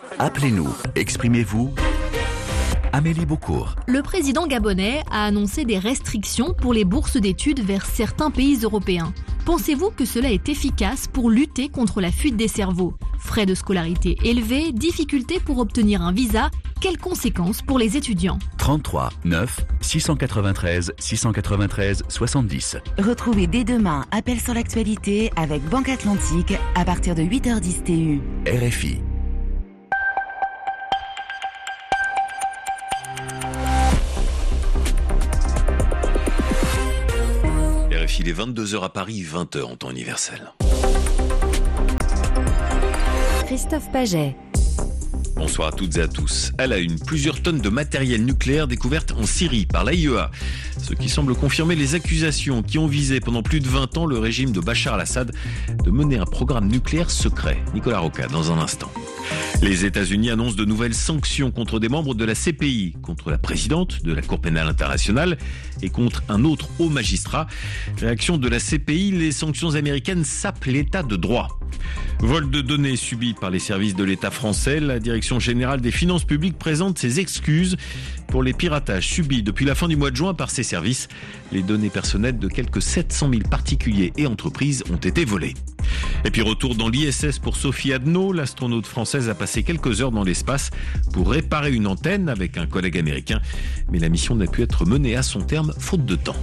Appelez-nous, exprimez-vous. Amélie Beaucourt. Le président gabonais a annoncé des restrictions pour les bourses d'études vers certains pays européens. Pensez-vous que cela est efficace pour lutter contre la fuite des cerveaux ? Frais de scolarité élevés, difficultés pour obtenir un visa, quelles conséquences pour les étudiants ? 33 9 693 693 70. Retrouvez dès demain Appel sur l'actualité avec Banque Atlantique à partir de 8h10 TU. RFI. Il est 22h à Paris, 20h en temps universel. Christophe Paget. Bonsoir à toutes et à tous. À la une, plusieurs tonnes de matériel nucléaire découvertes en Syrie par l'AIEA. Ce qui semble confirmer les accusations qui ont visé pendant plus de 20 ans le régime de Bachar al-Assad de mener un programme nucléaire secret. Nicolas Rocca, dans un instant. Les États-Unis annoncent de nouvelles sanctions contre des membres de la CPI, contre la présidente de la Cour pénale internationale et contre un autre haut magistrat. Réaction de la CPI, les sanctions américaines sapent l'état de droit. Vol de données subi par les services de l'État français, la Direction générale des finances publiques présente ses excuses pour les piratages subis depuis la fin du mois de juin par ses services. Les données personnelles de quelques 700 000 particuliers et entreprises ont été volées. Et puis retour dans l'ISS pour Sophie Adno, l'astronaute française a passé quelques heures dans l'espace pour réparer une antenne avec un collègue américain. Mais la mission n'a pu être menée à son terme faute de temps.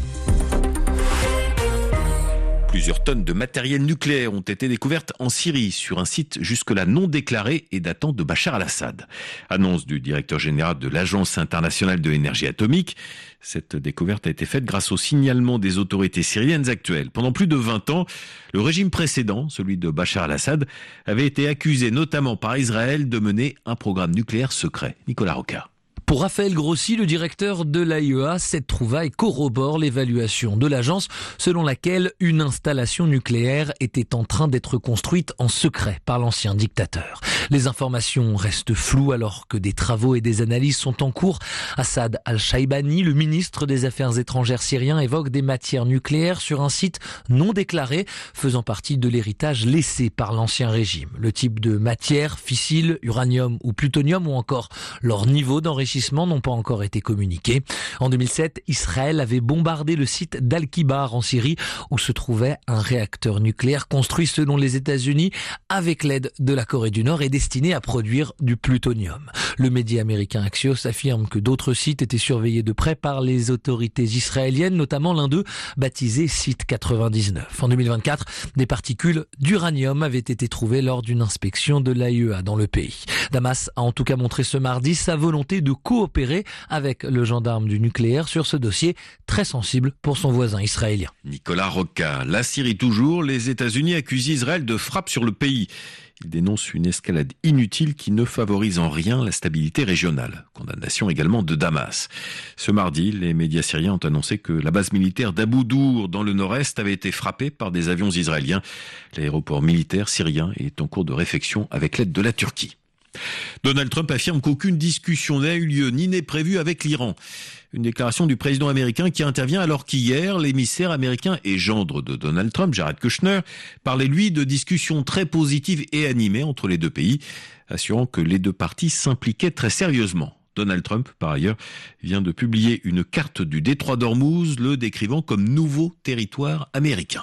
Plusieurs tonnes de matériel nucléaire ont été découvertes en Syrie sur un site jusque-là non déclaré et datant de Bachar al-Assad. Annonce du directeur général de l'Agence internationale de l'énergie atomique. Cette découverte a été faite grâce au signalement des autorités syriennes actuelles. Pendant plus de 20 ans, le régime précédent, celui de Bachar al-Assad, avait été accusé notamment par Israël de mener un programme nucléaire secret. Nicolas Rocca. Pour Raphaël Grossi, le directeur de l'AIEA, cette trouvaille corrobore l'évaluation de l'agence selon laquelle une installation nucléaire était en train d'être construite en secret par l'ancien dictateur. Les informations restent floues alors que des travaux et des analyses sont en cours. Assad al-Shaibani, le ministre des Affaires étrangères syrien, évoque des matières nucléaires sur un site non déclaré faisant partie de l'héritage laissé par l'ancien régime. Le type de matière, fissile, uranium ou plutonium ou encore leur niveau d'enrichissement n'ont pas encore été communiqués. En 2007, Israël avait bombardé le site d'Al-Kibar en Syrie où se trouvait un réacteur nucléaire construit selon les États-Unis avec l'aide de la Corée du Nord et destiné à produire du plutonium. Le média américain Axios affirme que d'autres sites étaient surveillés de près par les autorités israéliennes, notamment l'un d'eux baptisé Site 99. En 2024, des particules d'uranium avaient été trouvées lors d'une inspection de l'AIEA dans le pays. Damas a en tout cas montré ce mardi sa volonté de coopérer avec le gendarme du nucléaire sur ce dossier très sensible pour son voisin israélien. Nicolas Rocca. La Syrie toujours, les États-Unis accusent Israël de frappe sur le pays. Ils dénoncent une escalade inutile qui ne favorise en rien la stabilité régionale. Condamnation également de Damas. Ce mardi, les médias syriens ont annoncé que la base militaire d'Abu Dour dans le nord-est avait été frappée par des avions israéliens. L'aéroport militaire syrien est en cours de réfection avec l'aide de la Turquie. Donald Trump affirme qu'aucune discussion n'a eu lieu ni n'est prévue avec l'Iran. Une déclaration du président américain qui intervient alors qu'hier, l'émissaire américain et gendre de Donald Trump, Jared Kushner, parlait lui de discussions très positives et animées entre les deux pays, assurant que les deux parties s'impliquaient très sérieusement. Donald Trump, par ailleurs, vient de publier une carte du détroit d'Ormuz, le décrivant comme nouveau territoire américain.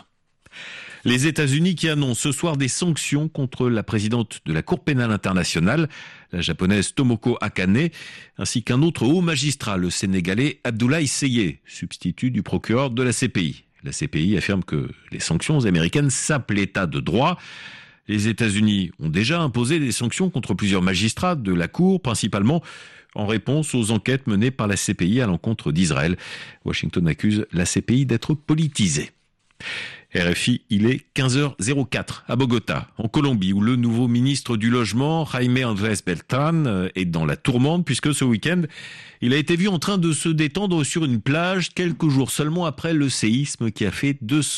Les États-Unis qui annoncent ce soir des sanctions contre la présidente de la Cour pénale internationale, la japonaise Tomoko Akane, ainsi qu'un autre haut magistrat, le sénégalais Abdoulaye Seye, substitut du procureur de la CPI. La CPI affirme que les sanctions américaines sapent l'état de droit. Les États-Unis ont déjà imposé des sanctions contre plusieurs magistrats de la Cour, principalement en réponse aux enquêtes menées par la CPI à l'encontre d'Israël. Washington accuse la CPI d'être politisée. RFI, il est 15h04 à Bogota, en Colombie, où le nouveau ministre du Logement, Jaime Andrés Beltrán, est dans la tourmente, puisque ce week-end, il a été vu en train de se détendre sur une plage, quelques jours seulement après le séisme qui a fait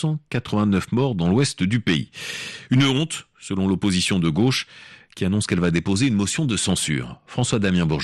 289 morts dans l'ouest du pays. Une honte, selon l'opposition de gauche, qui annonce qu'elle va déposer une motion de censure. François-Damien Bourgerie.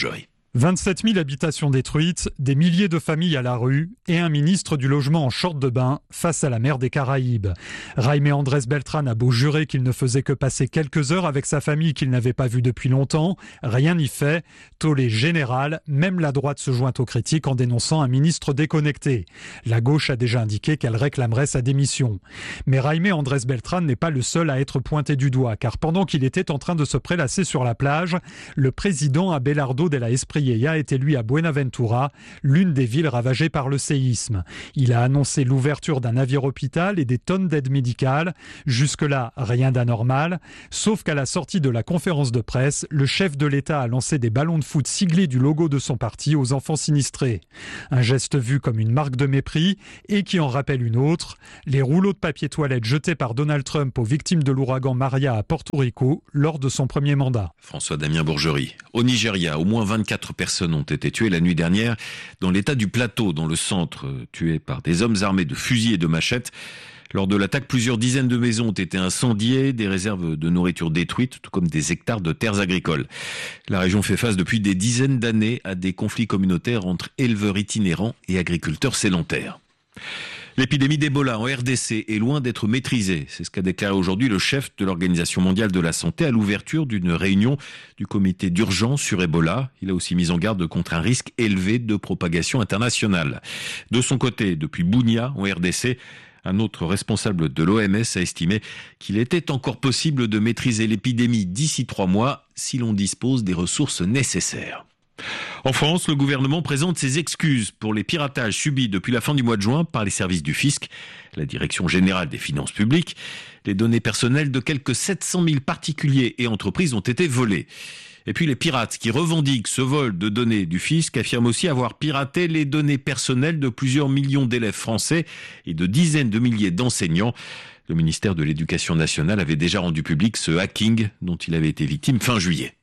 27 000 habitations détruites, des milliers de familles à la rue et un ministre du logement en short de bain face à la mer des Caraïbes. Jaime Andrés Beltrán a beau jurer qu'il ne faisait que passer quelques heures avec sa famille qu'il n'avait pas vue depuis longtemps, rien n'y fait. Tollé général, même la droite se joint aux critiques en dénonçant un ministre déconnecté. La gauche a déjà indiqué qu'elle réclamerait sa démission. Mais Jaime Andrés Beltrán n'est pas le seul à être pointé du doigt, car pendant qu'il était en train de se prélasser sur la plage, le président Abelardo de la Espriella est élu à Buenaventura, l'une des villes ravagées par le séisme. Il a annoncé l'ouverture d'un navire-hôpital et des tonnes d'aide médicale. Jusque-là, rien d'anormal, sauf qu'à la sortie de la conférence de presse, le chef de l'État a lancé des ballons de foot siglés du logo de son parti aux enfants sinistrés. Un geste vu comme une marque de mépris et qui en rappelle une autre, les rouleaux de papier toilette jetés par Donald Trump aux victimes de l'ouragan Maria à Porto Rico lors de son premier mandat. François-Damien Bourgerie. Au Nigeria, au moins 24 personnes ont été tuées la nuit dernière dans l'état du Plateau, dans le centre, tuées par des hommes armés de fusils et de machettes. Lors de l'attaque, plusieurs dizaines de maisons ont été incendiées, des réserves de nourriture détruites, tout comme des hectares de terres agricoles. La région fait face depuis des dizaines d'années à des conflits communautaires entre éleveurs itinérants et agriculteurs sédentaires. L'épidémie d'Ebola en RDC est loin d'être maîtrisée. C'est ce qu'a déclaré aujourd'hui le chef de l'Organisation mondiale de la santé à l'ouverture d'une réunion du comité d'urgence sur Ebola. Il a aussi mis en garde contre un risque élevé de propagation internationale. De son côté, depuis Bunia en RDC, un autre responsable de l'OMS a estimé qu'il était encore possible de maîtriser l'épidémie d'ici 3 mois si l'on dispose des ressources nécessaires. En France, le gouvernement présente ses excuses pour les piratages subis depuis la fin du mois de juin par les services du fisc, la Direction générale des finances publiques. Les données personnelles de quelques 700 000 particuliers et entreprises ont été volées. Et puis les pirates qui revendiquent ce vol de données du fisc affirment aussi avoir piraté les données personnelles de plusieurs millions d'élèves français et de dizaines de milliers d'enseignants. Le ministère de l'Éducation nationale avait déjà rendu public ce hacking dont il avait été victime fin juillet.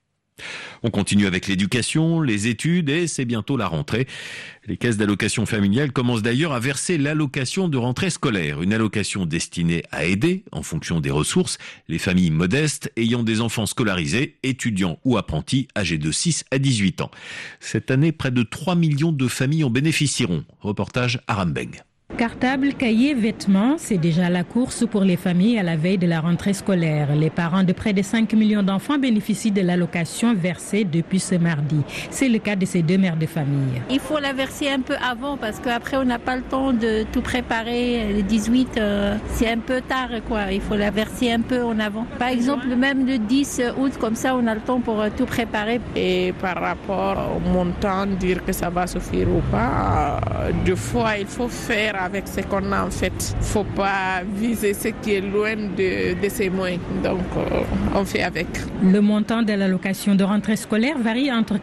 On continue avec l'éducation, les études et c'est bientôt la rentrée. Les caisses d'allocation familiale commencent d'ailleurs à verser l'allocation de rentrée scolaire, une allocation destinée à aider, en fonction des ressources, les familles modestes ayant des enfants scolarisés, étudiants ou apprentis âgés de 6 à 18 ans. Cette année, près de 3 millions de familles en bénéficieront. Reportage Aram Beng. Cartable, cahiers, vêtements, c'est déjà la course pour les familles à la veille de la rentrée scolaire. Les parents de près de 5 millions d'enfants bénéficient de l'allocation versée depuis ce mardi. C'est le cas de ces 2 mères de famille. Il faut la verser un peu avant parce qu'après on n'a pas le temps de tout préparer. Le 18, c'est un peu tard, quoi. Il faut la verser un peu en avant. Par exemple, même le 10 août, comme ça on a le temps pour tout préparer. Et par rapport au montant, dire que ça va suffire ou pas, deux fois il faut faire avec ce qu'on a en fait. Il ne faut pas viser ce qui est loin de ses moyens. Donc, on fait avec. Le montant de l'allocation de rentrée scolaire varie entre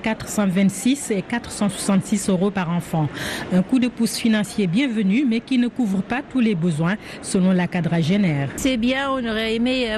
426 et 466 euros par enfant. Un coup de pouce financier bienvenu, mais qui ne couvre pas tous les besoins, selon la quadragénaire. C'est bien, on aurait aimé,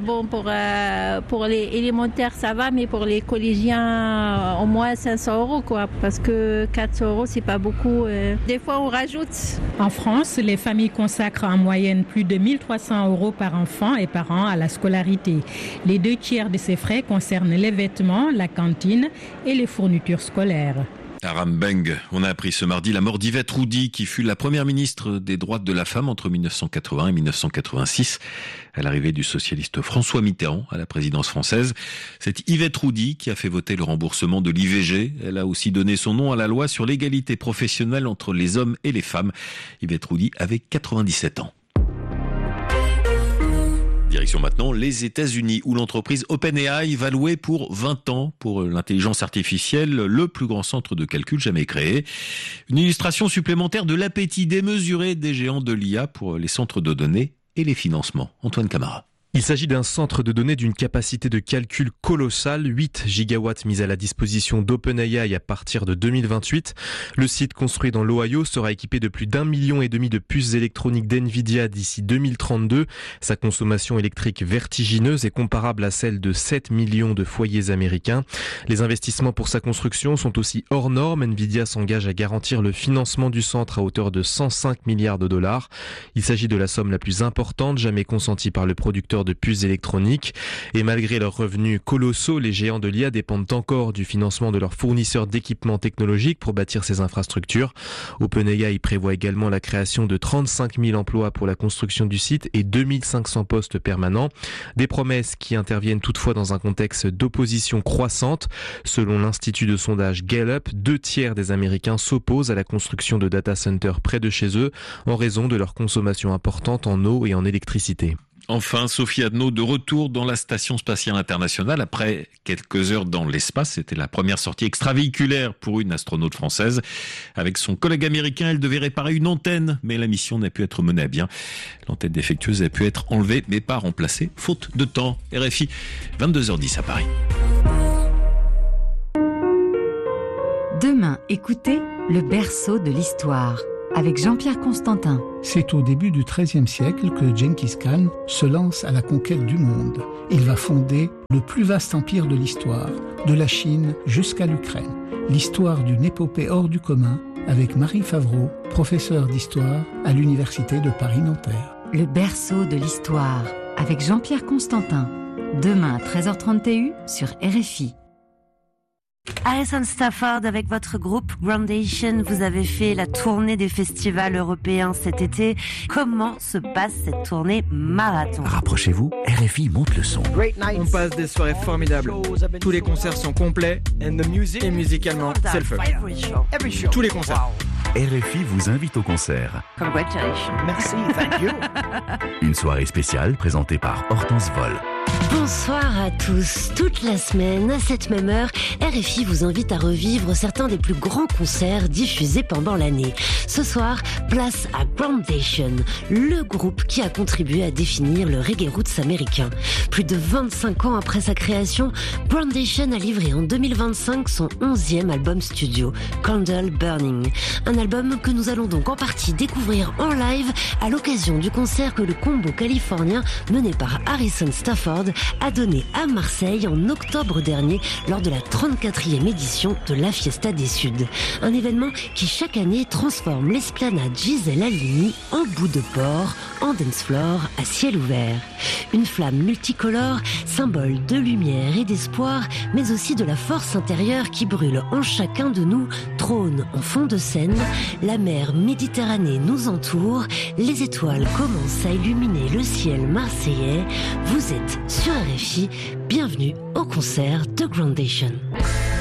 pour les élémentaires, ça va, mais pour les collégiens, au moins 500 euros, quoi. Parce que 400 euros, c'est pas beaucoup. Des fois, on rajoute. En France, les familles consacrent en moyenne plus de 1 300 euros par enfant et par an à la scolarité. Les 2 tiers de ces frais concernent les vêtements, la cantine et les fournitures scolaires. Aram Beng, on a appris ce mardi la mort d'Yvette Roudy, qui fut la première ministre des droits de la femme entre 1980 et 1986, à l'arrivée du socialiste François Mitterrand à la présidence française. C'est Yvette Roudy qui a fait voter le remboursement de l'IVG. Elle a aussi donné son nom à la loi sur l'égalité professionnelle entre les hommes et les femmes. Yvette Roudy avait 97 ans. Direction maintenant les États-Unis, où l'entreprise OpenAI va louer pour 20 ans pour l'intelligence artificielle le plus grand centre de calcul jamais créé. Une illustration supplémentaire de l'appétit démesuré des géants de l'IA pour les centres de données et les financements. Antoine Camara. Il s'agit d'un centre de données d'une capacité de calcul colossale, 8 gigawatts mis à la disposition d'OpenAI à partir de 2028. Le site construit dans l'Ohio sera équipé de plus d'1,5 million de puces électroniques d'NVIDIA d'ici 2032. Sa consommation électrique vertigineuse est comparable à celle de 7 millions de foyers américains. Les investissements pour sa construction sont aussi hors normes. NVIDIA s'engage à garantir le financement du centre à hauteur de 105 milliards de dollars. Il s'agit de la somme la plus importante jamais consentie par le producteur de puces électroniques. Et malgré leurs revenus colossaux, les géants de l'IA dépendent encore du financement de leurs fournisseurs d'équipements technologiques pour bâtir ces infrastructures. OpenAI prévoit également la création de 35 000 emplois pour la construction du site et 2500 postes permanents. Des promesses qui interviennent toutefois dans un contexte d'opposition croissante. Selon l'institut de sondage Gallup, 2/3 des Américains s'opposent à la construction de data centers près de chez eux en raison de leur consommation importante en eau et en électricité. Enfin, Sophie Adno de retour dans la Station Spatiale Internationale après quelques heures dans l'espace. C'était la première sortie extravéhiculaire pour une astronaute française. Avec son collègue américain, elle devait réparer une antenne, mais la mission n'a pu être menée à bien. L'antenne défectueuse a pu être enlevée, mais pas remplacée, faute de temps. RFI, 22h10 à Paris. Demain, écoutez le berceau de l'histoire avec Jean-Pierre Constantin. C'est au début du XIIIe siècle que Gengis Khan se lance à la conquête du monde. Il va fonder le plus vaste empire de l'histoire, de la Chine jusqu'à l'Ukraine. L'histoire d'une épopée hors du commun avec Marie Favreau, professeure d'histoire à l'Université de Paris-Nanterre. Le berceau de l'histoire avec Jean-Pierre Constantin. Demain à 13h30 TU sur RFI. Harrison Stafford, avec votre groupe Groundation, vous avez fait la tournée des festivals européens cet été. Comment se passe cette tournée marathon ? Rapprochez-vous, RFI monte le son. On passe des soirées formidables. Tous les concerts sont complets et musicalement, c'est le feu. Tous les concerts. RFI vous invite au concert. Congratulations. Merci, thank you. Une soirée spéciale présentée par Hortense Vol. Bonsoir à tous. Toute la semaine, à cette même heure, RFI vous invite à revivre certains des plus grands concerts diffusés pendant l'année. Ce soir, place à Groundation, le groupe qui a contribué à définir le reggae roots américain. Plus de 25 ans après sa création, Groundation a livré en 2025 son 11e album studio, Candle Burning. Un album que nous allons donc en partie découvrir en live à l'occasion du concert que le combo californien mené par Harrison Stafford a donné à Marseille en octobre dernier lors de la 34e édition de la Fiesta des Suds. Un événement qui chaque année transforme l'esplanade Gisèle Halimi en bout de port, en dance floor à ciel ouvert. Une flamme multicolore, symbole de lumière et d'espoir, mais aussi de la force intérieure qui brûle en chacun de nous, trône en fond de scène. La mer Méditerranée nous entoure, les étoiles commencent à illuminer le ciel marseillais. Vous êtes sur RFI, bienvenue au concert de Groundation.